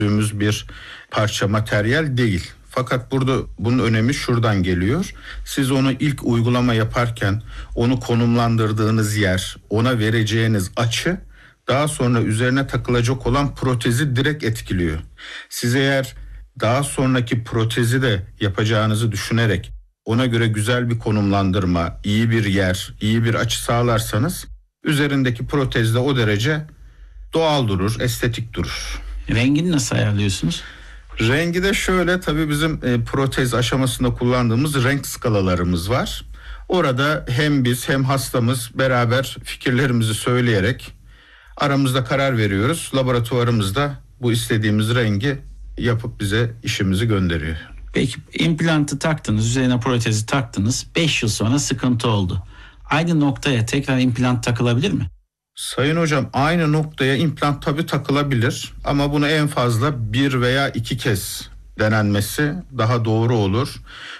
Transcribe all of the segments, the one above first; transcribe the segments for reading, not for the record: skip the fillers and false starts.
bir parça materyal değil. Fakat burada bunun önemi şuradan geliyor. Siz onu ilk uygulama yaparken onu konumlandırdığınız yer, ona vereceğiniz açı daha sonra üzerine takılacak olan protezi direkt etkiliyor. Siz eğer daha sonraki protezi de yapacağınızı düşünerek ona göre güzel bir konumlandırma, iyi bir yer, iyi bir açı sağlarsanız üzerindeki protez de o derece doğal durur, estetik durur. Rengini nasıl ayarlıyorsunuz? Rengi de şöyle, tabii bizim protez aşamasında kullandığımız renk skalalarımız var. Orada hem biz hem hastamız beraber fikirlerimizi söyleyerek aramızda karar veriyoruz. Laboratuvarımızda bu istediğimiz rengi yapıp bize işimizi gönderiyor. Peki implantı taktınız, üzerine protezi taktınız. 5 yıl sonra sıkıntı oldu. Aynı noktaya tekrar implant takılabilir mi? Sayın hocam, aynı noktaya implant tabii takılabilir ama bunu en fazla 1 veya 2 kez denenmesi daha doğru olur.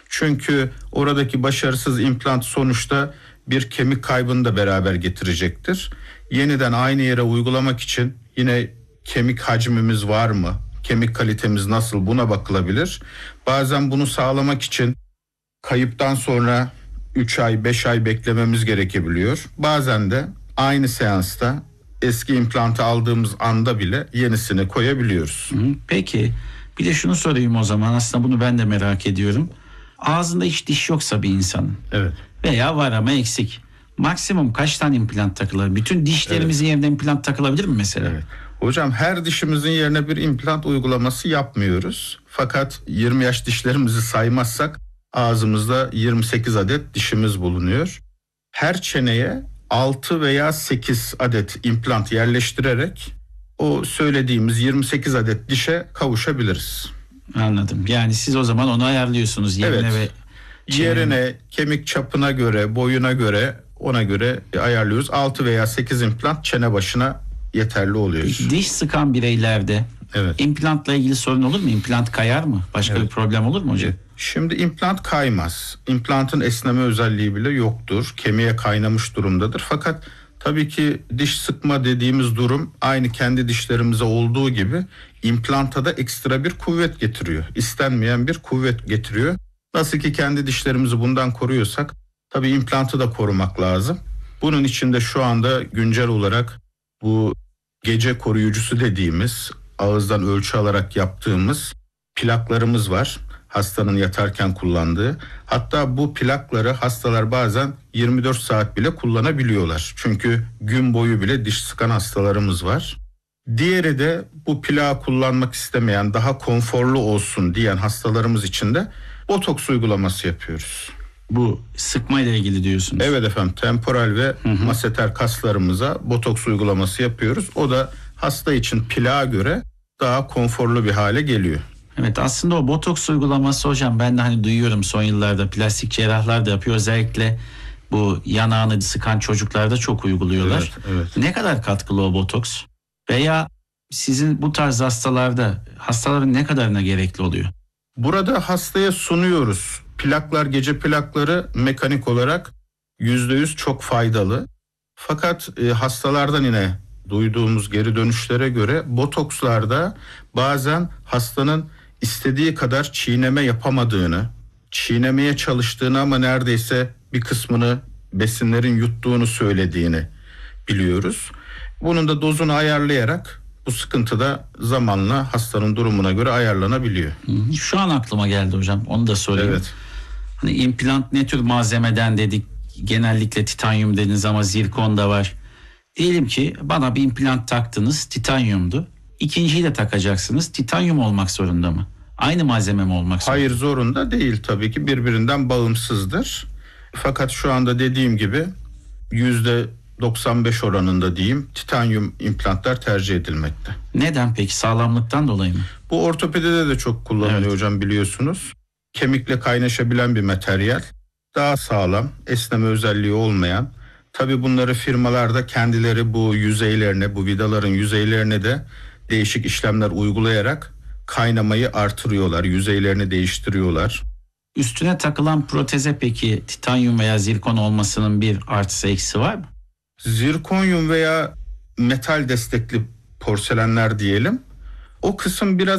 Çünkü oradaki başarısız implant sonuçta bir kemik kaybını da beraber getirecektir. Yeniden aynı yere uygulamak için yine kemik hacmimiz var mı? Kemik kalitemiz nasıl? Buna bakılabilir. Bazen bunu sağlamak için kayıptan sonra 3 ay 5 ay beklememiz gerekebiliyor. Bazen de aynı seansta eski implantı aldığımız anda bile yenisini koyabiliyoruz. Peki bir de şunu sorayım o zaman, aslında bunu ben de merak ediyorum. Ağzında hiç diş yoksa bir insanın, evet, veya var ama eksik, maksimum kaç tane implant takılır? Bütün dişlerimizin yerine implant takılabilir mi mesela? Evet. Hocam her dişimizin yerine bir implant uygulaması yapmıyoruz. Fakat 20 yaş dişlerimizi saymazsak ağzımızda 28 adet dişimiz bulunuyor. Her çeneye 6 veya 8 adet implant yerleştirerek o söylediğimiz 28 adet dişe kavuşabiliriz. Anladım. Yani siz o zaman onu ayarlıyorsunuz yerine, evet, ve yerine, kemik çapına göre, boyuna göre, ona göre ayarlıyoruz. 6 veya 8 implant çene başına yeterli oluyor. Diş sıkan bireylerde evet, implantla ilgili sorun olur mu? İmplant kayar mı? Başka evet, bir problem olur mu hocam? Şimdi implant kaymaz. İmplantın esneme özelliği bile yoktur. Kemiğe kaynamış durumdadır. Fakat tabii ki diş sıkma dediğimiz durum aynı kendi dişlerimize olduğu gibi implanta da ekstra bir kuvvet getiriyor. İstenmeyen bir kuvvet getiriyor. Nasıl ki kendi dişlerimizi bundan koruyorsak tabii implantı da korumak lazım. Bunun için de şu anda güncel olarak bu gece koruyucusu dediğimiz ağızdan ölçü alarak yaptığımız plaklarımız var. Hastanın yatarken kullandığı. Hatta bu plakları hastalar bazen 24 saat bile kullanabiliyorlar. Çünkü gün boyu bile diş sıkan hastalarımız var. Diğeri de bu plağı kullanmak istemeyen, daha konforlu olsun diyen hastalarımız için de botoks uygulaması yapıyoruz. Bu sıkma ile ilgili diyorsunuz. Evet efendim, temporal ve maseter kaslarımıza botoks uygulaması yapıyoruz. O da hasta için plağa göre daha konforlu bir hale geliyor. Evet, aslında o botoks uygulaması hocam, ben de hani duyuyorum son yıllarda plastik cerrahlar da yapıyor. Özellikle bu yanağını sıkan çocuklarda çok uyguluyorlar. Evet, evet. Ne kadar katkılı o botoks? Veya sizin bu tarz hastaların ne kadarına gerekli oluyor? Burada hastaya sunuyoruz. Plaklar, gece plakları mekanik olarak %100 çok faydalı. Fakat hastalardan yine duyduğumuz geri dönüşlere göre botokslarda bazen hastanın istediği kadar çiğneme yapamadığını, çiğnemeye çalıştığını ama neredeyse bir kısmını besinlerin yuttuğunu söylediğini biliyoruz. Bunun da dozunu ayarlayarak bu sıkıntı da zamanla hastanın durumuna göre ayarlanabiliyor. Şu an aklıma geldi hocam, onu da sorayım. Evet. Hani implant ne tür malzemeden dedik, genellikle titanyum dediniz ama zirkon da var. Diyelim ki bana bir implant taktınız, titanyumdu. İkinciyi de takacaksınız, titanyum olmak zorunda mı? Aynı malzeme mi olmak zorunda? Hayır, zorunda değil, tabii ki birbirinden bağımsızdır. Fakat şu anda dediğim gibi %95 oranında diyeyim titanyum implantlar tercih edilmekte. Neden peki? Sağlamlıktan dolayı mı? Bu ortopedide de çok kullanılıyor, evet, hocam, biliyorsunuz. Kemikle kaynaşabilen bir materyal. Daha sağlam, esneme özelliği olmayan. Tabii bunları firmalarda kendileri bu yüzeylerine, bu vidaların yüzeylerine de değişik işlemler uygulayarak kaynamayı artırıyorlar, yüzeylerini değiştiriyorlar. Üstüne takılan proteze peki titanyum veya zirkon olmasının bir artısı eksi var mı? Zirkonyum veya metal destekli porselenler diyelim. O kısım biraz